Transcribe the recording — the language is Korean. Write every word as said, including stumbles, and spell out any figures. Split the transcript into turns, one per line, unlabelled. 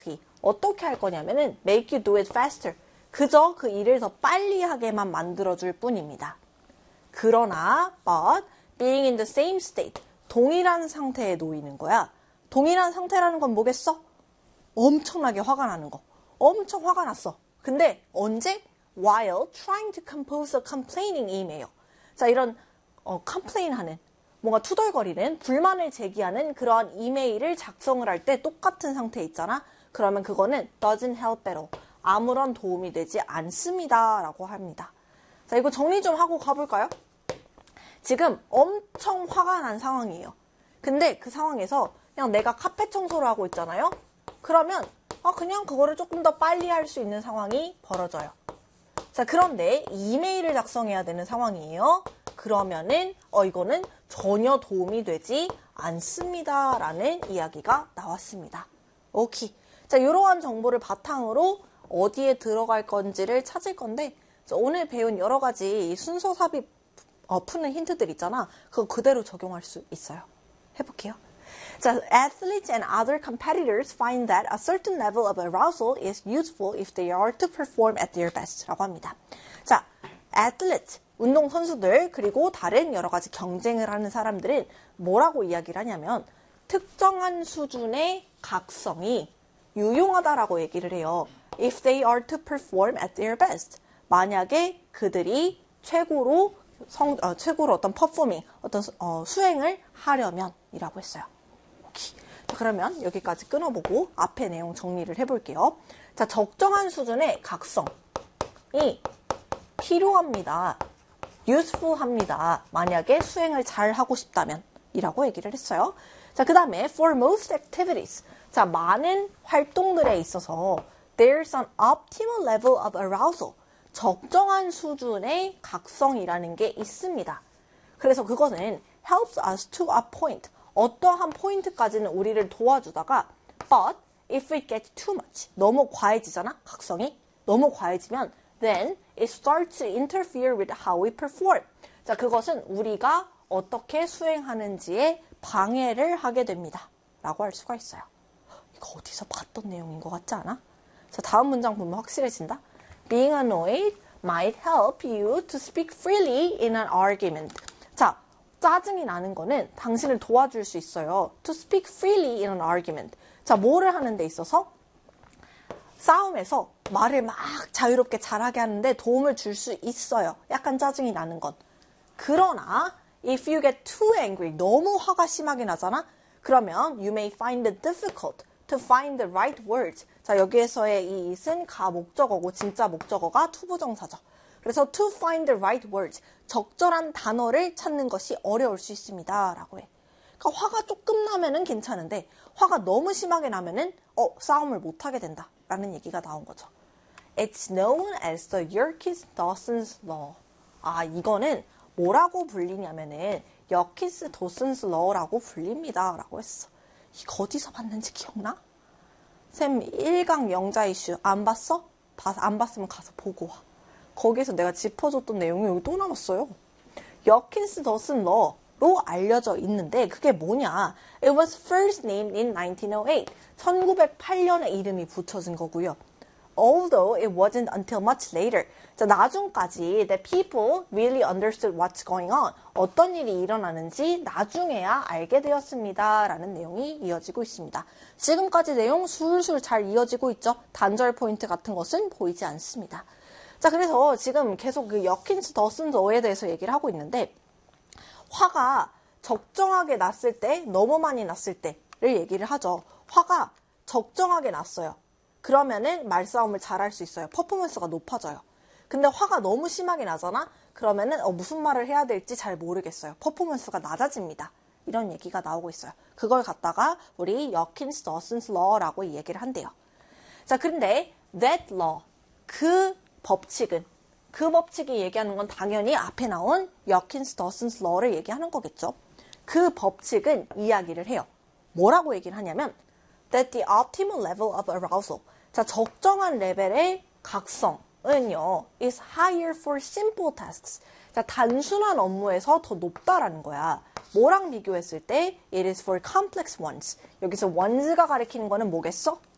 어떻게 할 거냐면은 make you do it faster. 그저 그 일을 더 빨리 하게만 만들어줄 뿐입니다. 그러나 but being in the same state, 동일한 상태에 놓이는 거야. 동일한 상태라는 건 뭐겠어? 엄청나게 화가 나는 거. 엄청 화가 났어. 근데 언제? While trying to compose a complaining email. 자, 이런 어, complain 하는, 뭔가 투덜거리는, 불만을 제기하는 그러한 이메일을 작성을 할 때 똑같은 상태에 있잖아. 그러면 그거는 doesn't help at all. 아무런 도움이 되지 않습니다. 라고 합니다. 자, 이거 정리 좀 하고 가볼까요? 지금 엄청 화가 난 상황이에요. 근데 그 상황에서 그냥 내가 카페 청소를 하고 있잖아요. 그러면 아, 그냥 그거를 조금 더 빨리 할 수 있는 상황이 벌어져요. 자, 그런데 이메일을 작성해야 되는 상황이에요. 그러면은 어 이거는 전혀 도움이 되지 않습니다. 라는 이야기가 나왔습니다. 오케이. 자, 이러한 정보를 바탕으로 어디에 들어갈 건지를 찾을 건데, 오늘 배운 여러 가지 순서 삽입 어, 푸는 힌트들 있잖아. 그거 그대로 적용할 수 있어요. 해볼게요. 자, athletes and other competitors find that a certain level of arousal is useful if they are to perform at their best. 라고 합니다. 자, athlete, 운동선수들, 그리고 다른 여러 가지 경쟁을 하는 사람들은 뭐라고 이야기를 하냐면, 특정한 수준의 각성이 유용하다라고 얘기를 해요. If they are to perform at their best. 만약에 그들이 최고로 성, 어, 최고로 어떤 퍼포밍, 어떤 어, 수행을 하려면 이라고 했어요. 오케이. 자, 그러면 여기까지 끊어보고 앞에 내용 정리를 해볼게요. 자, 적정한 수준의 각성이 필요합니다. useful합니다. 만약에 수행을 잘 하고 싶다면 이라고 얘기를 했어요. 자, 그 다음에 for most activities. 자, 많은 활동들에 있어서 there's an optimal level of arousal. 적정한 수준의 각성이라는 게 있습니다. 그래서 그것은 helps us to a point. 어떠한 포인트까지는 우리를 도와주다가 but if it gets too much. 너무 과해지잖아, 각성이. 너무 과해지면 then it starts to interfere with how we perform. 자, 그것은 우리가 어떻게 수행하는지에 방해를 하게 됩니다. 라고 할 수가 있어요. 이거 어디서 봤던 내용인 것 같지 않아? 자, 다음 문장 보면 확실해진다. Being annoyed might help you to speak freely in an argument. 자, 짜증이 나는 거는 당신을 도와줄 수 있어요. To speak freely in an argument. 자, 뭐를 하는 데 있어서? 싸움에서 말을 막 자유롭게 잘하게 하는데 도움을 줄 수 있어요. 약간 짜증이 나는 건. 그러나 if you get too angry, 너무 화가 심하게 나잖아? 그러면 you may find it difficult to find the right words. 자, 여기에서의 이 it은 가 목적어고 진짜 목적어가 투부정사죠. 그래서 to find the right words, 적절한 단어를 찾는 것이 어려울 수 있습니다. 라고 해. 그러니까 화가 조금 나면은 괜찮은데 화가 너무 심하게 나면은 어, 싸움을 못하게 된다. 라는 얘기가 나온 거죠. It's known as the Yerkes-Dawson's Law. 아, 이거는 뭐라고 불리냐면은 여키스-도슨스 러라고 불립니다. 라고 했어. 이거 어디서 봤는지 기억나? 쌤 일 강 영자 이슈 안 봤어? 봐, 안 봤으면 가서 보고 와. 거기서 내가 짚어줬던 내용이 여기 또 남았어요. 여킨스-도슨 러로 알려져 있는데 그게 뭐냐? It was first named in nineteen oh eight. 천구백팔 년에 이름이 붙여진 거고요. Although it wasn't until much later. 자, 나중까지 that people really understood what's going on. 어떤 일이 일어나는지 나중에야 알게 되었습니다. 라는 내용이 이어지고 있습니다. 지금까지 내용 술술 잘 이어지고 있죠. 단절 포인트 같은 것은 보이지 않습니다. 자, 그래서 지금 계속 그 여킨스 더슨 러에 대해서 얘기를 하고 있는데 화가 적정하게 났을 때, 너무 많이 났을 때를 얘기를 하죠. 화가 적정하게 났어요. 그러면은 말싸움을 잘할 수 있어요. 퍼포먼스가 높아져요. 근데 화가 너무 심하게 나잖아? 그러면은 어, 무슨 말을 해야 될지 잘 모르겠어요. 퍼포먼스가 낮아집니다. 이런 얘기가 나오고 있어요. 그걸 갖다가 우리 여킨스 더슨스 러라고 얘기를 한대요. 자, 그런데 that law, 그 법칙은, 그 법칙이 얘기하는 건 당연히 앞에 나온 여킨스 더슨스 러를 얘기하는 거겠죠. 그 법칙은 이야기를 해요. 뭐라고 얘기를 하냐면 that the optimal level of arousal. 자, 적정한 레벨의 각성은요, is higher for simple tasks. 자, 단순한 업무에서 더 높다라는 거야. 뭐랑 비교했을 때 it is for complex ones. 여기서 ones가 가리키는 거는 뭐겠어?